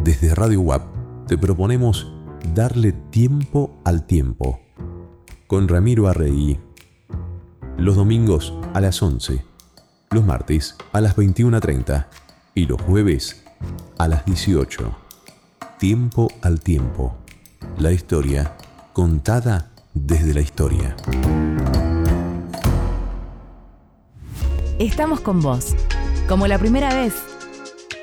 Desde Radio UAP te proponemos darle tiempo al tiempo. Con Ramiro Arregui. Los domingos a las 11, los martes a las 21:30 y los jueves a las 18. Tiempo al tiempo. La historia contada desde la historia. Estamos con vos, como la primera vez.